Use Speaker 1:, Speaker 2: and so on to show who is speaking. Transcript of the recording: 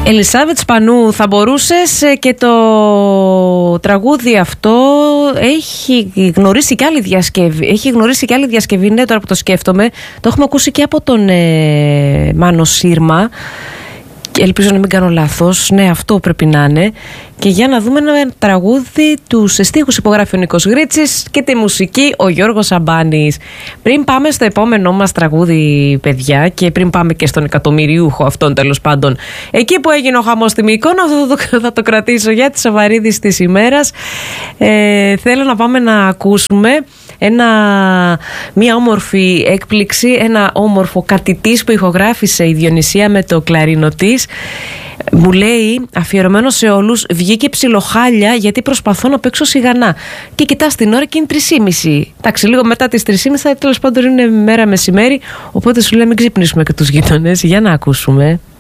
Speaker 1: Ελισάβετ Σπανού, θα μπορούσες, και το τραγούδι αυτό έχει γνωρίσει και άλλη διασκευή. Ναι, τώρα που το σκέφτομαι, το έχουμε ακούσει και από τον Μάνο Σύρμα. Ελπίζω να μην κάνω λάθος. Ναι, αυτό πρέπει να είναι. Και για να δούμε ένα τραγούδι, τους στίχους υπογράφει ο Νίκος Γρίτσης και τη μουσική ο Γιώργος Σαμπάνης. Πριν πάμε στο επόμενό μας τραγούδι, παιδιά, και πριν πάμε και στον εκατομμυριούχο αυτόν, τέλος πάντων, εκεί που έγινε ο χαμός στη Μύκονο, θα το κρατήσω για τη σοβαρή της ημέρας. Θέλω να πάμε να ακούσουμε μια όμορφη έκπληξη, ένα όμορφο κατητής που ηχογράφησε η Διονυσία με το κλαρίνο της. Μου λέει, αφιερωμένο σε όλους, βγήκε ψιλοχάλια γιατί προσπαθώ να παίξω σιγανά. Και κοιτάς την ώρα και είναι 3:30. Εντάξει, λίγο μετά τις 3:30, τέλος πάντων είναι μέρα μεσημέρι. Οπότε σου λέει μην ξυπνήσουμε και τους γείτονες. Για να ακούσουμε.